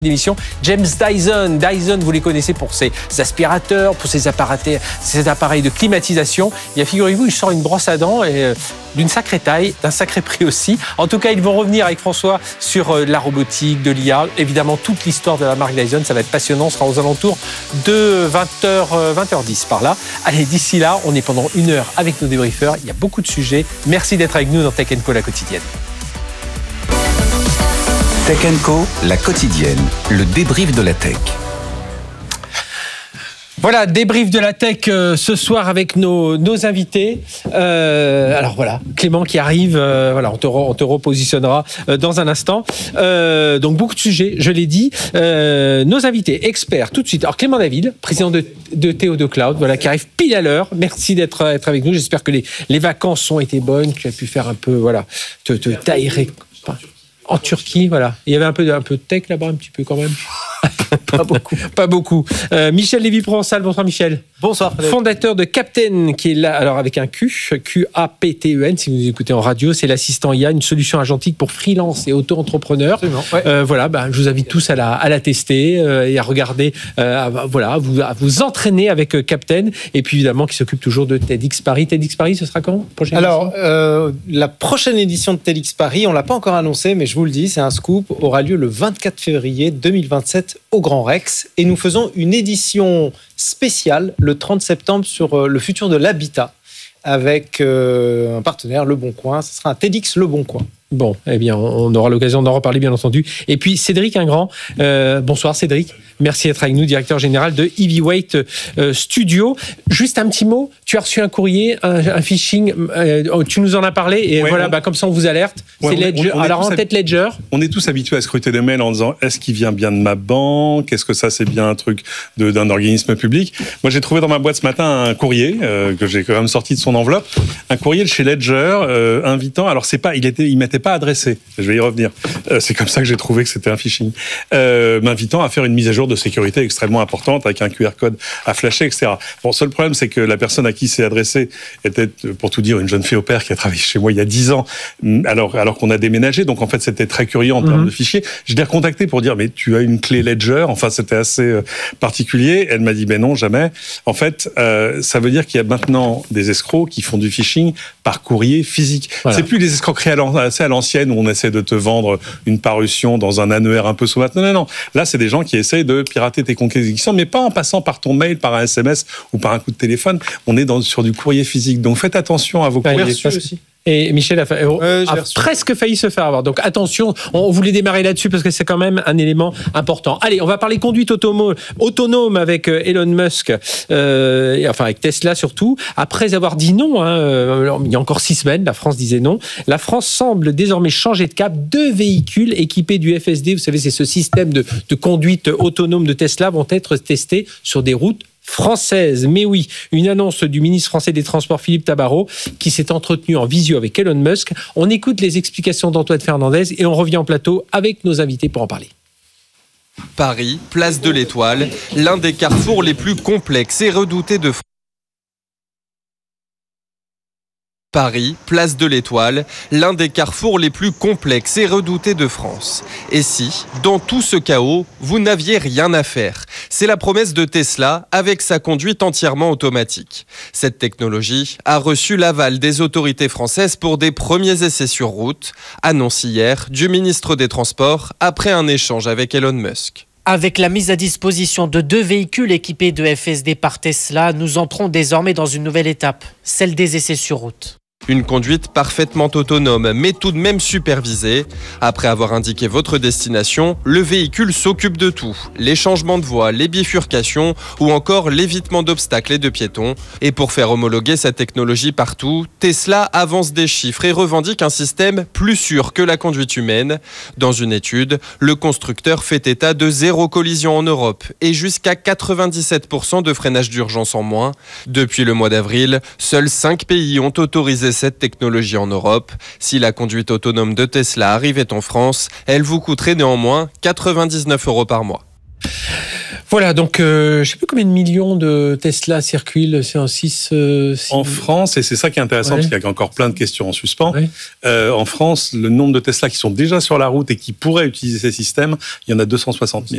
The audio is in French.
d'émission, James Dyson. Dyson, vous les connaissez pour ses aspirateurs, pour ses appareils de climatisation. Et figurez-vous, il sort une brosse à dents d'une sacrée taille, d'un sacré prix aussi. En tout cas, ils vont revenir avec François sur la robotique, de l'IA. Évidemment, toute l'histoire de la marque Dyson, ça va être passionnant. On sera aux alentours de 20h10 par là. Allez, d'ici là, on est pendant 1 heure avec nos débriefeurs. Il y a beaucoup de sujets. Merci d'être avec nous dans Tech & Co, la quotidienne. Tech & Co, la quotidienne, le débrief de la tech. Voilà, débrief de la tech ce soir avec nos invités. Alors voilà, Clément qui arrive, voilà, on te repositionnera dans un instant. Donc beaucoup de sujets, je l'ai dit. Nos invités, experts, tout de suite. Alors Clément David, président de Théo2 Cloud, voilà, qui arrive pile à l'heure. Merci d'être avec nous. J'espère que les vacances ont été bonnes, que tu as pu faire un peu, voilà, te t'aérer. En Turquie, voilà. Il y avait un peu de tech là-bas, un petit peu quand même. Pas beaucoup. Michel Lévy-Provençal, bonsoir Michel. Bonsoir. Fondateur de Capten, qui est là, alors avec un Q-A-P-T-E-N, si vous écoutez en radio, c'est l'assistant IA, une solution agentique pour freelance et auto-entrepreneurs. Ouais. Voilà, je vous invite tous à la tester et à regarder, voilà, à vous entraîner avec Capten, et puis évidemment qui s'occupe toujours de TEDx Paris. TEDx Paris, ce sera quand ? Alors, la prochaine édition de TEDx Paris, on l'a pas encore annoncé, mais je vous le dis, c'est un scoop, aura lieu le 24 février 2027 au Grand Rex, et nous faisons une édition spéciale le 30 septembre sur le futur de l'habitat avec un partenaire, Le Bon Coin. Ce sera un TEDx Le Bon Coin. Bon, eh bien, on aura l'occasion d'en reparler, bien entendu. Et puis, Cédric Ingrand. Bonsoir, Cédric. Merci d'être avec nous, directeur général de Heavyweight Studio. Juste un petit mot. Tu as reçu un courrier, un phishing. Tu nous en as parlé. Et voilà, comme ça, on vous alerte. C'est Ledger. Alors, en tête, Ledger. On est tous habitués à scruter des mails en disant est-ce qu'il vient bien de ma banque ? Est-ce que ça, c'est bien un truc d'un organisme public ? Moi, j'ai trouvé dans ma boîte ce matin un courrier que j'ai quand même sorti de son enveloppe. Un courrier de chez Ledger invitant. Alors, il m'était pas adressé. Je vais y revenir. C'est comme ça que j'ai trouvé que c'était un phishing. M'invitant à faire une mise à jour de sécurité extrêmement importante avec un QR code à flasher, etc. Bon, seul problème, c'est que la personne à qui c'est adressé était, pour tout dire, une jeune fille au père qui a travaillé chez moi il y a 10 ans, alors qu'on a déménagé. Donc, en fait, c'était très curieux en termes de fichiers. Je l'ai recontacté pour dire, mais tu as une clé Ledger? Enfin, c'était assez particulier. Elle m'a dit, ben non, jamais. En fait, ça veut dire qu'il y a maintenant des escrocs qui font du phishing par courrier physique. Voilà. C'est plus des escroqueries assez à l'ancienne où on essaie de te vendre une parution dans un annuaire un peu sauvage. Non. Là, c'est des gens qui essayent de pirater tes comptes existants, mais pas en passant par ton mail, par un SMS ou par un coup de téléphone. On est sur du courrier physique. Donc, faites attention à vos courriers. Reçu aussi. Et Michel a presque failli se faire avoir. Donc attention, on voulait démarrer là-dessus parce que c'est quand même un élément important. Allez, on va parler conduite autonome avec Elon Musk, enfin avec Tesla surtout. Après avoir dit non, il y a encore 6 semaines, la France disait non. La France semble désormais changer de cap. 2 véhicules équipés du FSD, vous savez, c'est ce système de conduite autonome de Tesla, vont être testés sur des routes française. Mais oui, une annonce du ministre français des Transports, Philippe Tabarot, qui s'est entretenu en visio avec Elon Musk. On écoute les explications d'Antoine Fernandez et on revient en plateau avec nos invités pour en parler. Paris, place de l'Étoile, l'un des carrefours les plus complexes et redoutés de France. Paris, place de l'Étoile, l'un des carrefours les plus complexes et redoutés de France. Et si, dans tout ce chaos, vous n'aviez rien à faire ? C'est la promesse de Tesla avec sa conduite entièrement automatique. Cette technologie a reçu l'aval des autorités françaises pour des premiers essais sur route, annonce hier du ministre des Transports après un échange avec Elon Musk. Avec la mise à disposition de 2 véhicules équipés de FSD par Tesla, nous entrons désormais dans une nouvelle étape, celle des essais sur route. Une conduite parfaitement autonome, mais tout de même supervisée. Après avoir indiqué votre destination, le véhicule s'occupe de tout. Les changements de voie, les bifurcations ou encore l'évitement d'obstacles et de piétons. Et pour faire homologuer cette technologie partout, Tesla avance des chiffres et revendique un système plus sûr que la conduite humaine. Dans une étude, le constructeur fait état de 0 collision en Europe et jusqu'à 97% de freinage d'urgence en moins. Depuis le mois d'avril, seuls 5 pays ont autorisé cette technologie en Europe. Si la conduite autonome de Tesla arrivait en France, elle vous coûterait néanmoins 99 € par mois. Voilà, donc je ne sais plus combien de millions de Tesla circulent, c'est en 6... En France, et c'est ça qui est intéressant, parce qu'il y a encore plein de questions en suspens, Ouais. En France, le nombre de Tesla qui sont déjà sur la route et qui pourraient utiliser ces systèmes, il y en a 260 000.